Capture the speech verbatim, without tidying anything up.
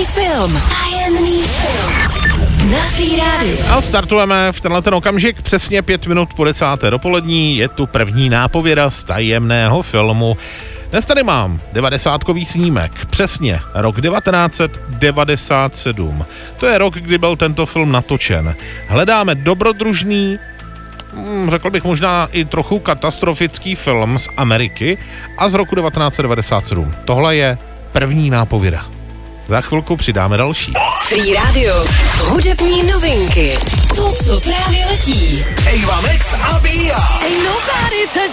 Tajemný film. Tajemný film. Na Free Radio. A startujeme v tenhle ten okamžik přesně pět minut po desáté dopolední. Je tu první nápověda z tajemného filmu. Dnes tady mám devadesátkový snímek, přesně rok devatenáct set devadesát sedm. To je rok, kdy byl tento film natočen. Hledáme dobrodružný, řekl bych možná i trochu katastrofický film z Ameriky a z roku devatenáct set devadesát sedm. Tohle je první nápověda. Za chvilku přidáme další. Free Radio. Hudební novinky. To, co právě letí. Ava Max a Bia. Ain't nobody touch